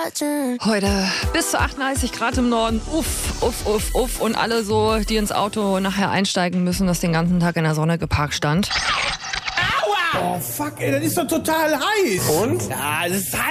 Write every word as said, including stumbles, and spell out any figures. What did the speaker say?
Heute bis zu achtunddreißig Grad im Norden. Uff, uff, uff, uff. Und alle so, die ins Auto nachher einsteigen müssen, das den ganzen Tag in der Sonne geparkt stand. Aua! Oh, fuck, ey, das ist doch total heiß. Und? Ja, das ist heiß.